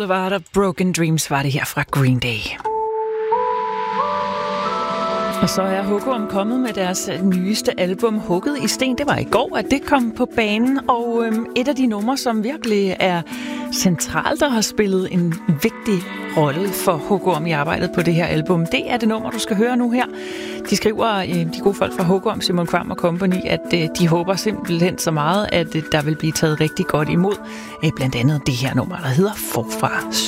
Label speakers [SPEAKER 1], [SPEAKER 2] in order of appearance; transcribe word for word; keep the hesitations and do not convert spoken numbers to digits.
[SPEAKER 1] var der. Broken Dreams var det her fra Green Day. Og så er Hugorm kommet med deres nyeste album, Hugget i sten. Det var i går, at det kom på banen, og øhm, et af de numre, som virkelig er centralt og har spillet en vigtig rolle for Hugorm i arbejdet på det her album, det er det nummer, du skal høre nu her. De skriver, øh, de gode folk fra Hugorm, Simon Kvam og Company, at øh, de håber simpelthen så meget, at øh, der vil blive taget rigtig godt imod øh, blandt andet det her nummer, der hedder Forfra